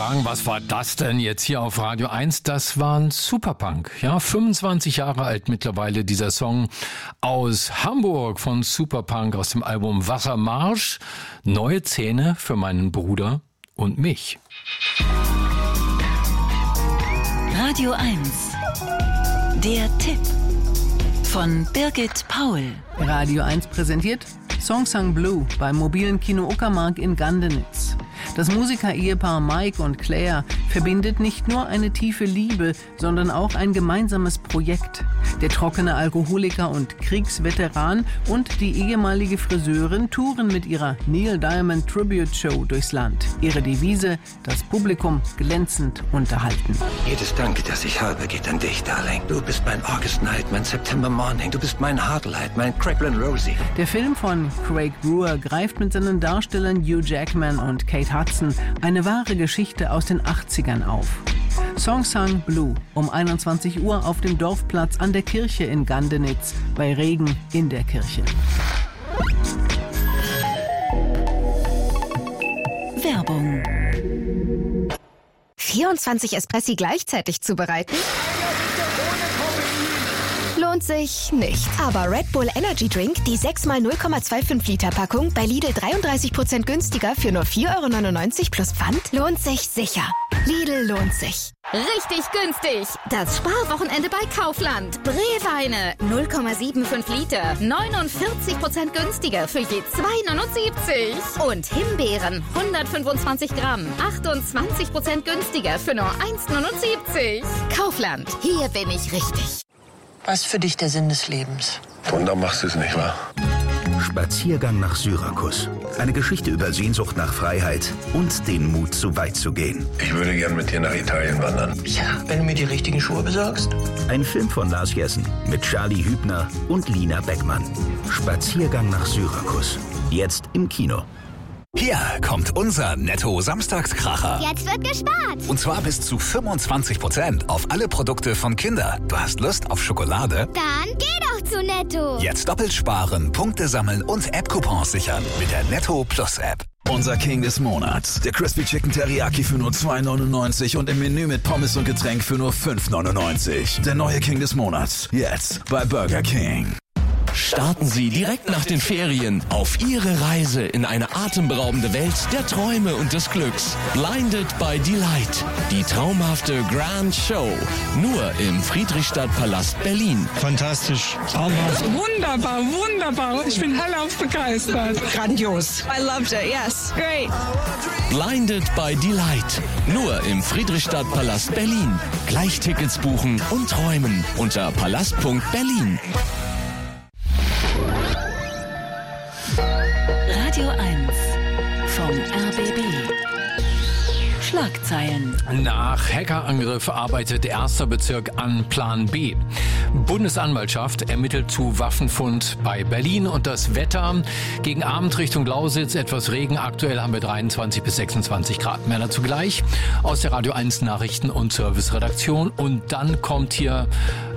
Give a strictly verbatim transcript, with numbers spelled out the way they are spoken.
fragen, was war das denn jetzt hier auf Radio eins? Das war ein Superpunk. Ja, fünfundzwanzig Jahre alt mittlerweile dieser Song aus Hamburg von Superpunk aus dem Album Wassermarsch. Neue Zähne für meinen Bruder und mich. Radio eins. Der Tipp von Birgit Paul. Radio eins präsentiert Song-Sang Blue beim mobilen Kino Uckermark in Gandenitz. Das Musiker-Ehepaar Mike und Claire verbindet nicht nur eine tiefe Liebe, sondern auch ein gemeinsames Projekt. Der trockene Alkoholiker und Kriegsveteran und die ehemalige Friseurin touren mit ihrer Neil Diamond Tribute Show durchs Land. Ihre Devise: das Publikum glänzend unterhalten. Jedes Danke, das ich habe, geht an dich, Darling. Du bist mein August Night, mein September Morning. Du bist mein Heartlight, mein Cracklin' Rosie. Der Film von Craig Brewer greift mit seinen Darstellern Hugh Jackman und Kate Hudson eine wahre Geschichte aus den achtzigern auf. Song-Sang Blue um einundzwanzig Uhr auf dem Dorfplatz an der Kirche in Gandenitz, bei Regen in der Kirche. Werbung. vierundzwanzig Espressi gleichzeitig zubereiten? Lohnt sich nicht. Aber Red Bull Energy Drink, die sechs mal null Komma fünfundzwanzig Liter Packung, bei Lidl dreiunddreißig Prozent günstiger für nur vier Euro neunundneunzig plus Pfand, lohnt sich sicher. Lidl lohnt sich. Richtig günstig. Das Sparwochenende bei Kaufland. Brewweine null Komma fünfundsiebzig Liter, neunundvierzig Prozent günstiger für je zwei Euro neunundsiebzig. Und Himbeeren hundertfünfundzwanzig Gramm, achtundzwanzig Prozent günstiger für nur eins Euro neunundsiebzig. Kaufland, hier bin ich richtig. Was ist für dich der Sinn des Lebens? Wunder machst du es nicht, wahr? Spaziergang nach Syrakus. Eine Geschichte über Sehnsucht nach Freiheit und den Mut, so weit zu gehen. Ich würde gern mit dir nach Italien wandern. Ja, wenn du mir die richtigen Schuhe besorgst. Ein Film von Lars Jessen mit Charlie Hübner und Lina Beckmann. Spaziergang nach Syrakus. Jetzt im Kino. Hier kommt unser Netto-Samstagskracher. Jetzt wird gespart. Und zwar bis zu fünfundzwanzig Prozent auf alle Produkte von Kinder. Du hast Lust auf Schokolade? Dann geh doch zu Netto. Jetzt doppelt sparen, Punkte sammeln und App-Coupons sichern mit der Netto Plus App. Unser King des Monats. Der Crispy Chicken Teriyaki für nur zwei neunundneunzig und im Menü mit Pommes und Getränk für nur fünf neunundneunzig. Der neue King des Monats. Jetzt bei Burger King. Starten Sie direkt nach den Ferien auf Ihre Reise in eine atemberaubende Welt der Träume und des Glücks. Blinded by Delight. Die traumhafte Grand Show. Nur im Friedrichstadtpalast Berlin. Fantastisch. Traumhaft. Wunderbar, wunderbar. Ich bin hellauf begeistert. Grandios. I loved it, yes. Great. Blinded by Delight. Nur im Friedrichstadtpalast Berlin. Gleich Tickets buchen und träumen unter palast punkt berlin. Radio eins vom R B B. Schlagzeilen. Nach Hackerangriff arbeitet erster Bezirk an Plan B. Bundesanwaltschaft ermittelt zu Waffenfund bei Berlin und das Wetter gegen Abend Richtung Lausitz etwas Regen. Aktuell haben wir dreiundzwanzig bis sechsundzwanzig Grad. Mehr dazu gleich aus der Radio eins Nachrichten- und Service-Redaktion. Und dann kommt hier